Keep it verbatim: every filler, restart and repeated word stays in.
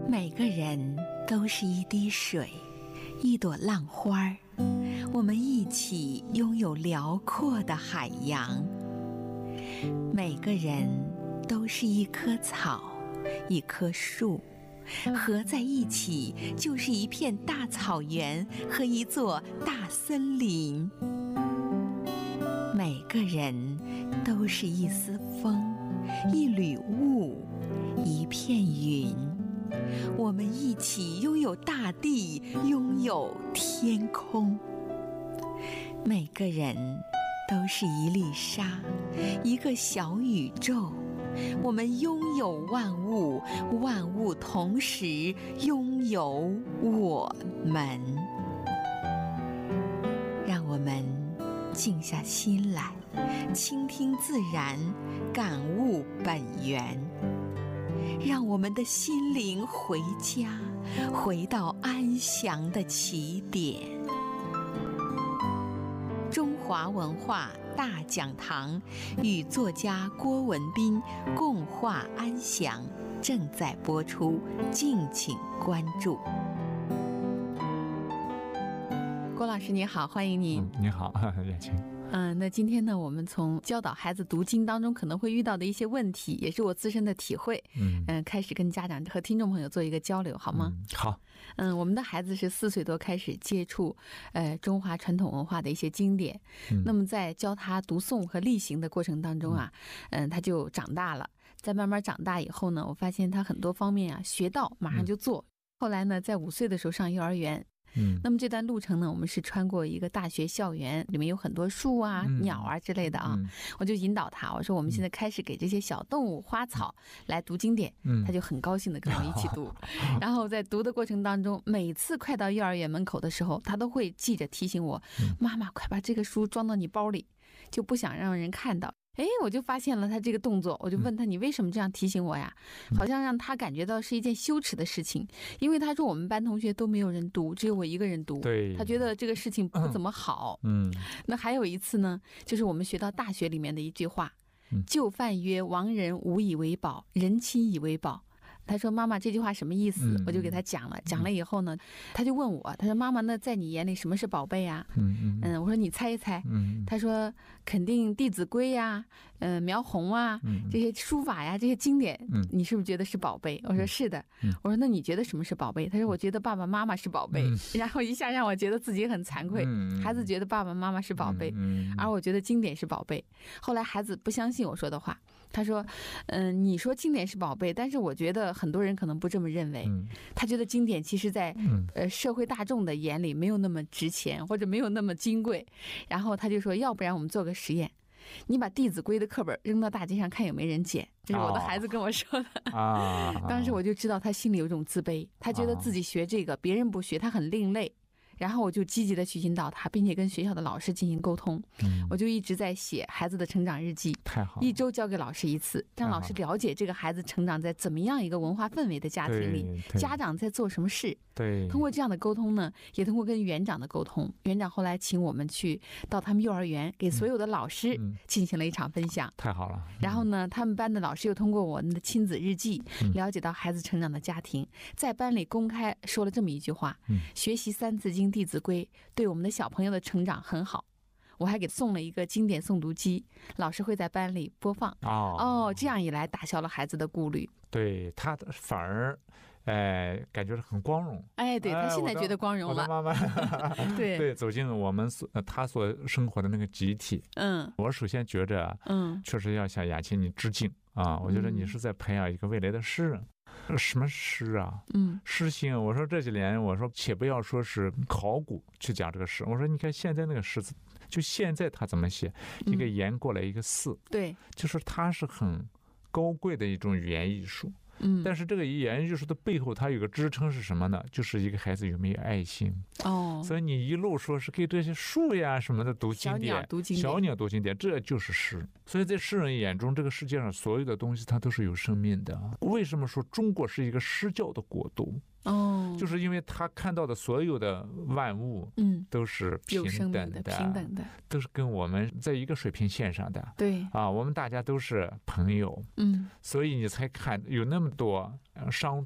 每个人都是一滴水，一朵浪花，我们一起拥有辽阔的海洋。每个人都是一棵草，一棵树，合在一起就是一片大草原和一座大森林。每个人都是一丝风，一缕雾，一片云，我们一起拥有大地，拥有天空。每个人都是一粒沙，一个小宇宙，我们拥有万物，万物同时拥有我们。让我们静下心来，倾听自然，感悟本源，让我们的心灵回家，回到安详的起点。中华文化大讲堂与作家郭文彬共话安详正在播出，敬请关注。郭老师你好，欢迎您。 嗯、你好，燕青。 嗯，那今天呢，我们从教导孩子读经当中可能会遇到的一些问题，也是我自身的体会，嗯、呃，开始跟家长和听众朋友做一个交流，好吗？ 嗯、好。 嗯，我们的孩子是四岁多开始接触，呃，中华传统文化的一些经典。嗯、那么在教他读诵和例行的过程当中啊，嗯、呃，他就长大了。在慢慢长大以后呢，我发现他很多方面啊，学到马上就做。嗯、后来呢，在五岁的时候上幼儿园。嗯，那么这段路程呢，我们是穿过一个大学校园，里面有很多树啊、嗯、鸟啊之类的啊。嗯、我就引导他，我说我们现在开始给这些小动物、花草来读经典，嗯、他就很高兴的跟我一起读。嗯、然后在读的过程当中，每次快到幼儿园门口的时候，他都会记着提醒我：“嗯、妈妈，快把这个书装到你包里，就不想让人看到。”哎，我就发现了他这个动作，我就问他，你为什么这样提醒我呀？好像让他感觉到是一件羞耻的事情，因为他说我们班同学都没有人读，只有我一个人读， 对， 他觉得这个事情不怎么好。嗯，那还有一次呢，就是我们学到大学里面的一句话，就范曰：亡人无以为宝，人亲以为宝。他说妈妈这句话什么意思？我就给他讲了，讲了以后呢，他就问我，他说妈妈，那在你眼里什么是宝贝啊？嗯嗯，我说你猜一猜。嗯，他说肯定《弟子规》呀，呃，描红啊，这些书法呀，这些经典，你是不是觉得是宝贝？我说是的。我说那你觉得什么是宝贝？他说我觉得爸爸妈妈是宝贝。然后一下让我觉得自己很惭愧，孩子觉得爸爸妈妈是宝贝，而我觉得经典是宝贝。后来孩子不相信我说的话，他说嗯、呃，你说经典是宝贝，但是我觉得很多人可能不这么认为。嗯、他觉得经典其实在、嗯、呃社会大众的眼里没有那么值钱，或者没有那么金贵。然后他就说，要不然我们做个实验，你把《弟子规》的课本扔到大街上，看有没有人捡。这是我的孩子跟我说的。哦、当时我就知道他心里有一种自卑，他觉得自己学这个别人不学，他很另类。然后我就积极的去引导他，并且跟学校的老师进行沟通。嗯、我就一直在写孩子的成长日记，太好，一周交给老师一次，让老师了解这个孩子成长在怎么样一个文化氛围的家庭里，家长在做什么事。对，通过这样的沟通呢，也通过跟园长的沟通，园长后来请我们去到他们幼儿园，给所有的老师进行了一场分享。嗯嗯、太好了。嗯、然后呢，他们班的老师又通过我们的亲子日记，嗯、了解到孩子成长的家庭，在班里公开说了这么一句话：嗯、学习三字经、弟子规对我们的小朋友的成长很好。我还给送了一个经典诵读机，老师会在班里播放。哦, 哦，这样一来打消了孩子的顾虑。 对，他反而哎，感觉很光荣。 哎，对，他现在觉得光荣了。 我的妈妈对对，走进我们所他所生活的那个集体。嗯，我首先觉着，嗯，确实要向雅琴你致敬啊！我觉得你是在培养一个未来的诗人。什么诗啊？嗯，诗性。我说这几年，我说且不要说是考古去讲这个诗，我说你看现在那个诗字，就现在他怎么写，一个言过来一个似，对，就是它是很高贵的一种语言艺术。嗯，但是这个语言艺术的背后，它有个支撑是什么呢？就是一个孩子有没有爱心。哦，所以你一路说是给这些树呀什么的读经典，小鸟读经典，小鸟读经典，这就是诗。所以在诗人眼中，这个世界上所有的东西它都是有生命的。为什么说中国是一个诗教的国度？哦，就是因为他看到的所有的万物，嗯，都是平等的，平等的，都是跟我们在一个水平线上的。对啊，我们大家都是朋友，嗯，所以你才看有那么多伤